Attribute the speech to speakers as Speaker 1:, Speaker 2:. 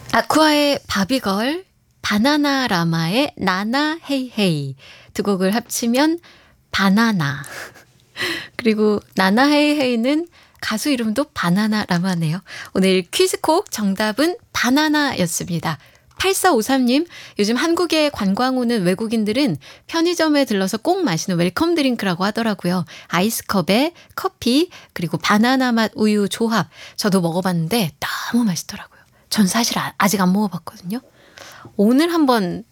Speaker 1: 아쿠아의 바비걸, 바나나라마의 나나 헤이헤이 두 곡을 합치면 바나나. 그리고 나나 헤이헤이는 가수 이름도 바나나라마네요. 오늘 퀴즈콕 정답은 바나나였습니다. 8453님, 요즘 한국에 관광 오는 외국인들은 편의점에 들러서 꼭 마시는 웰컴 드링크라고 하더라고요. 아이스컵에 커피, 그리고 바나나 맛 우유 조합. 저도 먹어봤는데 너무 맛있더라고요. 전 사실 아직 안 먹어봤거든요. 오늘 한번